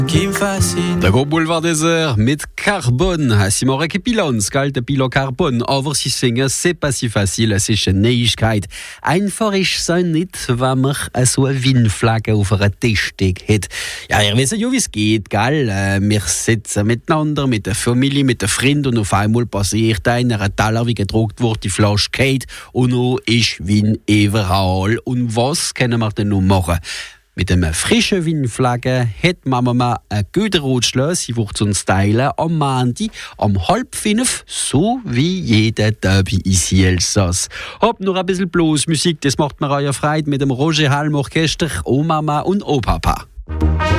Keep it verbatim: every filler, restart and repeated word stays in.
qui me fascine. Der Go Boulevard des Heures mit Carbone. Si man rekepilons, galt der Pilo Carbone. Aber si singen, c'est pas si facile, es ist eine Neuigkeit. Einfach ist es nicht, wenn man so eine Windflagge auf einer Tischdecke hat. Ja, ihr wisst ja, wie es geht, gell? Äh, wir sitzen miteinander, mit der Familie, mit den Freunden und auf einmal passiert einer, ein Teller wie gedruckt wurde, die Flasche geht und nun ist Wind überall. Und was können wir denn nun machen? Mit einer frischen Windflagge hat Mama einen guten Rotschluss. Sie wird uns teilen am Montag, am halb fünf, so wie jeder Derby ici Elsass. Hab noch ein bisschen bloß Musik, das macht mir auch Freude mit dem Roger Halm Orchester, O Mama und O Papa.